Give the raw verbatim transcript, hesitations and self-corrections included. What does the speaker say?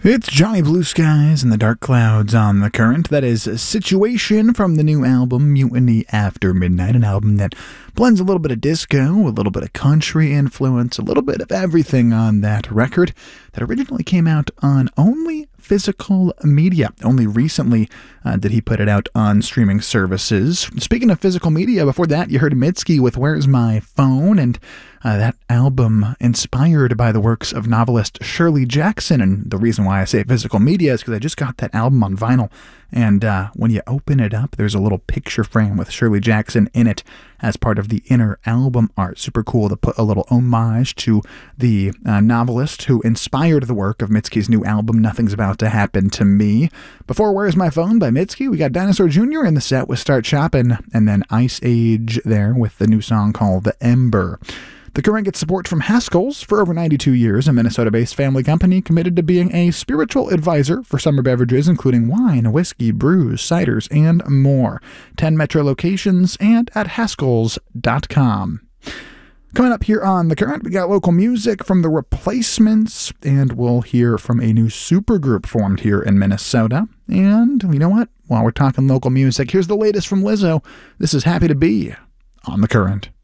It's Johnny Blue Skies and the Dark Clouds on the Current. That is Situation from the new album, Mutiny After Midnight, an album that blends a little bit of disco, a little bit of country influence, a little bit of everything on that record that originally came out on only physical media. Only recently uh, did he put it out on streaming services. Speaking of physical media, before that you heard Mitski with Where's My Phone, and uh, that album inspired by the works of novelist Shirley Jackson. And the reason why I say physical media is because I just got that album on vinyl, and uh, when you open it up, there's a little picture frame with Shirley Jackson in it as part of the inner album art. Super cool to put a little homage to the uh, novelist who inspired the work of Mitski's new album, Nothing's About to Happen to Me. Before Where's My Phone by Mitski, we got Dinosaur Junior in the set with Start Shoppin', and then Ice Age there with the new song called The Ember. The Current gets support from Haskell's. For over ninety-two years, a Minnesota-based family company committed to being a spiritual advisor for summer beverages, including wine, whiskey, brews, ciders, and more. ten Metro locations and at Haskells dot com. Coming up here on The Current, we got local music from The Replacements, and we'll hear from a new supergroup formed here in Minnesota. And you know what? While we're talking local music, here's the latest from Lizzo. This is Happy to Be on The Current.